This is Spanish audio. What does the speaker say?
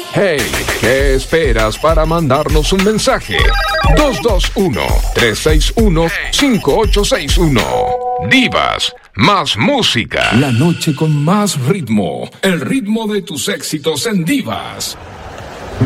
Hey, ¿qué esperas para mandarnos un mensaje? 221-361-5861. Divas, más música. La noche con más ritmo. El ritmo de tus éxitos en Divas.